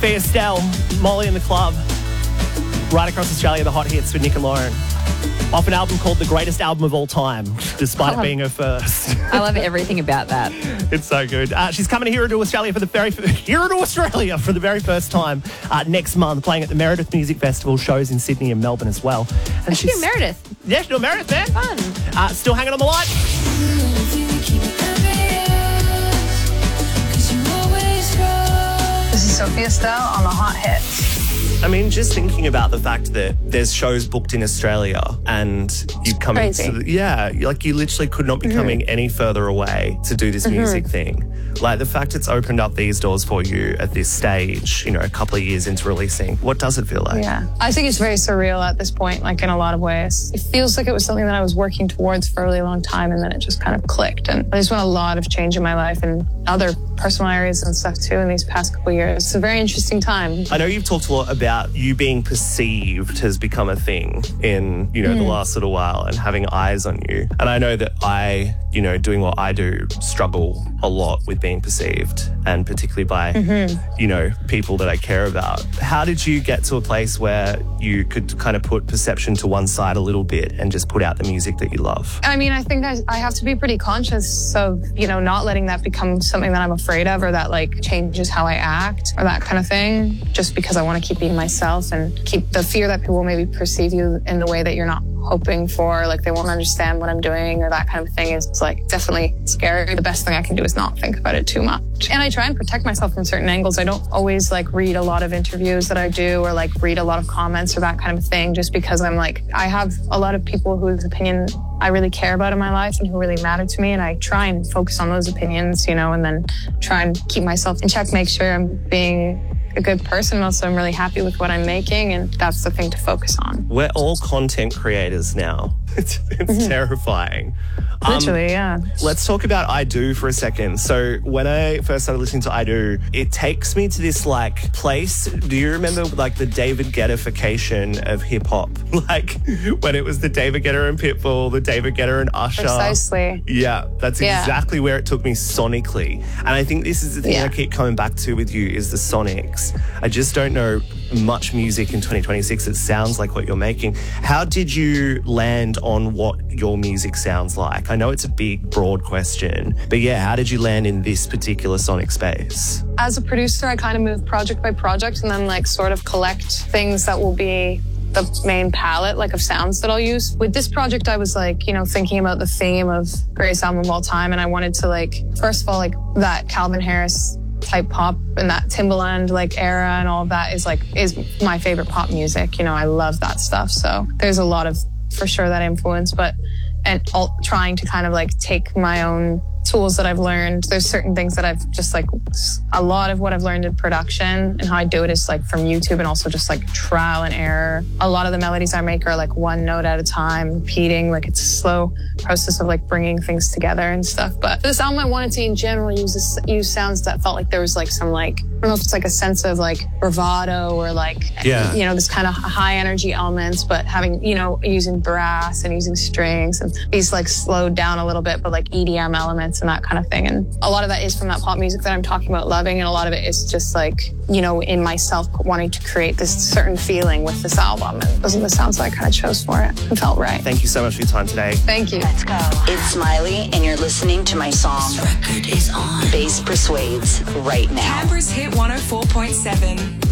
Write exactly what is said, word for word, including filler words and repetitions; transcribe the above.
Sophia Stell, Molly in the Club. Right across Australia, the hot hits with Nick and Lauren. Off an album called The Greatest Album of All Time, despite it being her first. I love everything about that. It's so good. Uh, she's coming here to Australia for the very here to Australia for the very first time uh, next month, playing at the Meredith Music Festival, shows in Sydney and Melbourne as well. And I should she's do Meredith. Yeah, she's doing Meredith there. Fun. Uh, still hanging on the line. This is Sophia Stell on the Hot Hits. I mean, just thinking about the fact that there's shows booked in Australia and you come Crazy. into the, yeah, like you literally could not be Mm-hmm. coming any further away to do this Mm-hmm. music thing. Like the fact it's opened up these doors for you at this stage, you know, a couple of years into releasing. What does it feel like? Yeah. I think it's very surreal at this point, like in a lot of ways. It feels like it was something that I was working towards for a really long time and then it just kind of clicked. And I just went a lot of change in my life and other personal areas and stuff too in these past couple of years. It's a very interesting time. I know you've talked a lot about you being perceived has become a thing in, you know, mm. the last little while and having eyes on you. And I know that I, you know, doing what I do, struggle a lot with being perceived and particularly by, mm-hmm. you know, people that I care about. How did you get to a place where you could kind of put perception to one side a little bit and just put out the music that you love? I mean, I think I, I have to be pretty conscious of, you know, not letting that become something that I'm afraid of or that like changes how I act or that kind of thing, just because I want to keep being myself and keep the fear that people maybe perceive you in the way that you're not hoping for, like they won't understand what I'm doing or that kind of thing is like definitely scary. The best thing I can do is not think about it too much. And I try and protect myself from certain angles. I don't always like read a lot of interviews that I do or like read a lot of comments or that kind of thing just because I'm like, I have a lot of people whose opinion I really care about in my life and who really matter to me. And I try and focus on those opinions, you know, and then try and keep myself in check, make sure I'm being a good person. And also I'm really happy with what I'm making. And that's the thing to focus on. We're all content creators now. It's, it's mm-hmm. terrifying. Literally, um, yeah. Let's talk about I Do for a second. So when I first started listening to I Do, it takes me to this like place. Do you remember like the David Guetta-fication of hip hop? Like when it was the David Guetta and Pitbull, the David Guetta and Usher. Precisely. Yeah, that's yeah. exactly where it took me sonically. And I think this is the thing yeah. I keep coming back to with you is the sonics. I just don't know much music in twenty twenty-six that sounds like what you're making. How did you land on what your music sounds like? I know it's a big, broad question, but yeah, how did you land in this particular sonic space? As a producer, I kind of move project by project and then like sort of collect things that will be the main palette like of sounds that I'll use. With this project, I was like, you know, thinking about the theme of greatest album of all time. And I wanted to like, first of all, like that Calvin Harris type pop and that Timbaland like era and all of that is like, is my favorite pop music. You know, I love that stuff. So there's a lot of, for sure, that influence, but, and all, trying to kind of like take my own tools that I've learned. There's certain things that I've just like, a lot of what I've learned in production and how I do it is like from YouTube and also just like trial and error. A lot of the melodies I make are like one note at a time, repeating, like it's a slow process of like bringing things together and stuff. But for this album, I wanted to in general use this, use sounds that felt like there was like some like, I don't know if it's like a sense of like bravado or like, yeah. you know, this kind of high energy elements, but having, you know, using brass and using strings and these like slowed down a little bit, but like E D M elements and that kind of thing. And a lot of that is from that pop music that I'm talking about loving. And a lot of it is just like, you know, in myself wanting to create this certain feeling with this album. And those are the sounds that I kind of chose for it and felt right. Thank you so much for your time today. Thank you. Let's go. It's Smiley and you're listening to my song. This record is on. Bass Persuades right now. Canberra's Hit one oh four point seven.